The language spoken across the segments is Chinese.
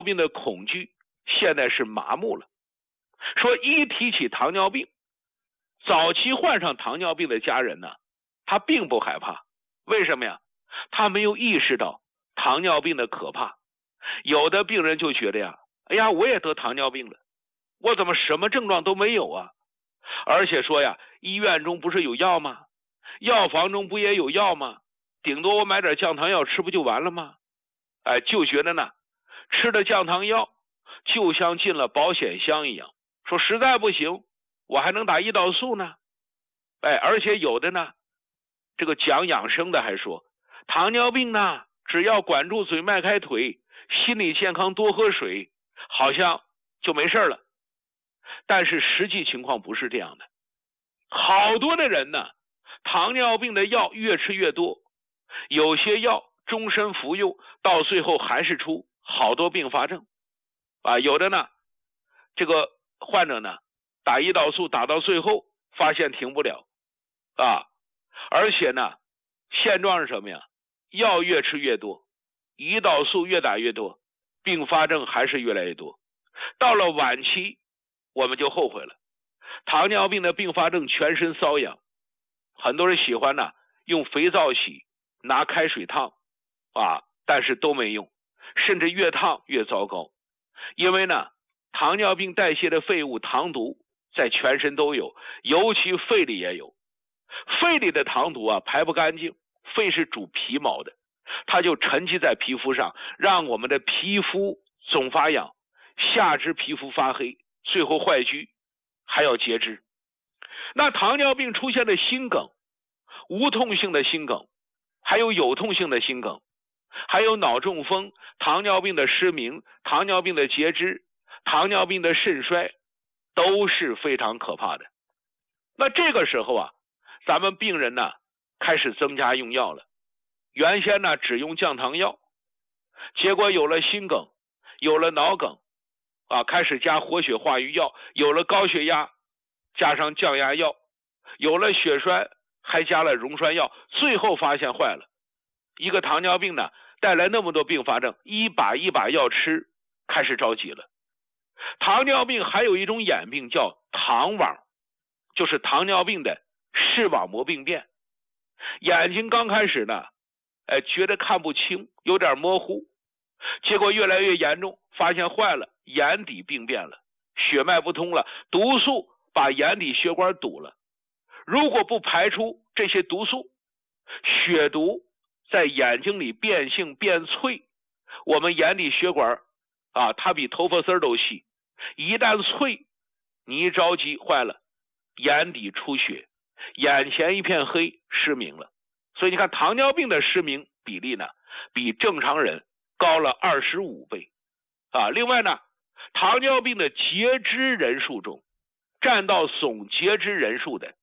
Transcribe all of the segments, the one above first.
病的恐惧现在是麻木了。说一提起糖尿病，早期患上糖尿病的家人呢，他并不害怕。为什么呀？他没有意识到糖尿病的可怕。有的病人就觉得呀，哎呀，我也得糖尿病了，我怎么什么症状都没有啊？而且说呀，医院中不是有药吗？药房中不也有药吗？顶多我买点降糖药吃不就完了吗？就觉得呢，吃的降糖药就像进了保险箱一样，说实在不行，我还能打胰岛素呢。而且有的呢，这个讲养生的还说，糖尿病呢，只要管住嘴，迈开腿，心理健康，多喝水，好像就没事了。但是实际情况不是这样的，好多的人呢，糖尿病的药越吃越多，有些药终身服用，到最后还是出好多并发症。有的呢，这个患者呢，打胰岛素打到最后发现停不了，而且呢，现状是什么呀？药越吃越多，胰岛素越打越多，并发症还是越来越多。到了晚期，我们就后悔了。糖尿病的并发症全身瘙痒，很多人喜欢呢用肥皂洗，拿开水烫，但是都没用，甚至越烫越糟糕。因为呢，糖尿病代谢的废物糖毒在全身都有，尤其肺里也有。肺里的糖毒排不干净，肺是主皮毛的，它就沉积在皮肤上，让我们的皮肤总发痒，下肢皮肤发黑，最后坏疽，还要截肢。那糖尿病出现的心梗，无痛性的心梗，还有有痛性的心梗，还有脑中风，糖尿病的失明，糖尿病的截肢，糖尿病的肾衰，都是非常可怕的。那这个时候咱们病人呢开始增加用药了。原先呢只用降糖药，结果有了心梗，有了脑梗，开始加活血化瘀药，有了高血压加上降压药，有了血栓还加了溶栓药，最后发现坏了。一个糖尿病呢带来那么多并发症，一把一把药吃，开始着急了。糖尿病还有一种眼病叫糖网，就是糖尿病的视网膜病变。眼睛刚开始呢觉得看不清，有点模糊，结果越来越严重，发现坏了，眼底病变了，血脉不通了，毒素把眼底血管堵了。如果不排出这些毒素，血毒在眼睛里变性变脆，我们眼底血管它比头发丝都细，一旦脆，你一着急坏了，眼底出血，眼前一片黑，失明了。所以你看，糖尿病的失明比例呢比正常人高了25倍。另外呢，糖尿病的截肢人数中占到总截肢人数的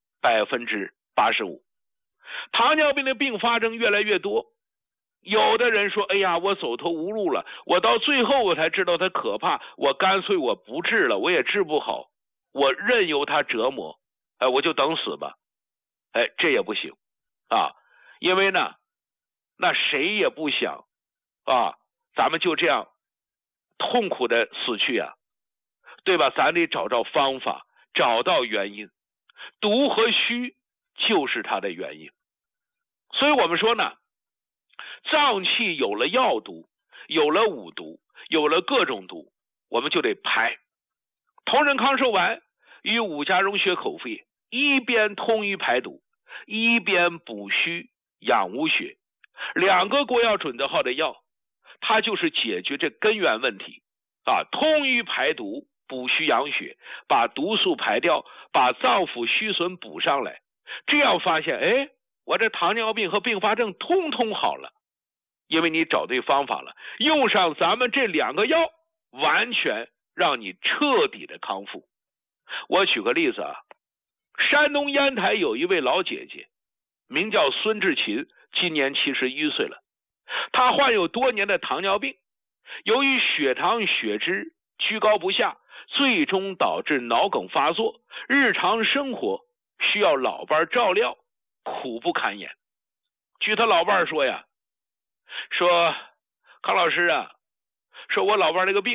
85%。糖尿病的并发症越来越多，有的人说，哎呀，我走投无路了，我到最后我才知道它可怕，我干脆我不治了，我也治不好，我任由它折磨，我就等死吧。这也不行因为呢，那谁也不想咱们就这样痛苦的死去对吧？咱得找到方法，找到原因，毒和虚就是它的原因。所以我们说呢，脏器有了药毒，有了五毒，有了各种毒，我们就得排。同仁康寿丸与五加溶血口服液，一边通瘀排毒，一边补虚养无血，两个国药准则号的药，它就是解决这根源问题通瘀排毒，补虚养血，把毒素排掉，把脏腑虚损补上来。这样发现我这糖尿病和并发症通通好了，因为你找对方法了，用上咱们这两个药，完全让你彻底的康复。我举个例子山东烟台有一位老姐姐，名叫孙志勤，今年71岁了。她患有多年的糖尿病，由于血糖血脂居高不下，最终导致脑梗发作，日常生活需要老伴照料，苦不堪言。据他老伴说呀，说康老师说我老伴那个病